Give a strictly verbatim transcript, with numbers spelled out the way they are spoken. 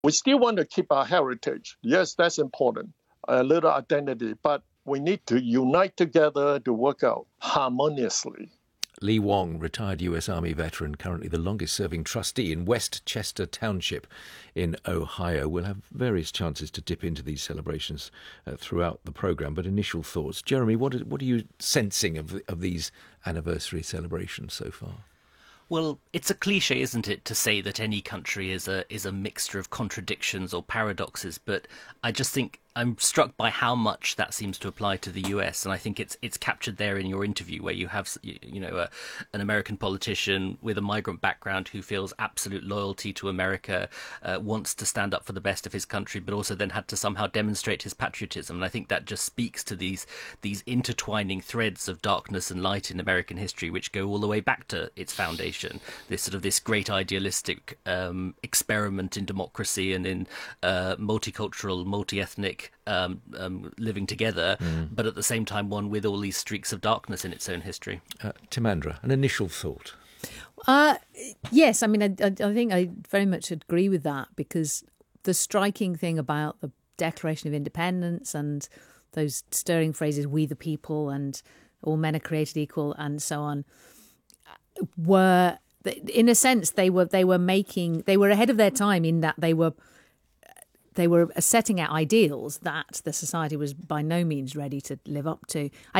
We still want to keep our heritage. Yes, that's important, a little identity, but we need to unite together to work out harmoniously. Lee Wong, retired U S Army veteran, currently the longest-serving trustee in Westchester Township in Ohio. We'll have various chances to dip into these celebrations uh, throughout the programme, but initial thoughts. Jeremy, what are, what are you sensing of, of these anniversary celebrations so far? Well, it's a cliche, isn't it, to say that any country is a is a mixture of contradictions or paradoxes, but I just think I'm struck by how much that seems to apply to the U S, and I think it's it's captured there in your interview, where you have, you know, a, an American politician with a migrant background who feels absolute loyalty to America, uh, wants to stand up for the best of his country, but also then had to somehow demonstrate his patriotism. And I think that just speaks to these these intertwining threads of darkness and light in American history, which go all the way back to its foundation. This sort of this great idealistic um, experiment in democracy and in uh, multicultural, multi-ethnic Um, um, living together, mm. but at the same time one with all these streaks of darkness in its own history. Uh, Timandra, an initial thought? Uh, yes, I mean, I, I, I think I very much agree with that, because the striking thing about the Declaration of Independence and those stirring phrases, "we the people" and "all men are created equal" and so on, were, in a sense, they were they were making they were ahead of their time in that they were They were setting out ideals that the society was by no means ready to live up to.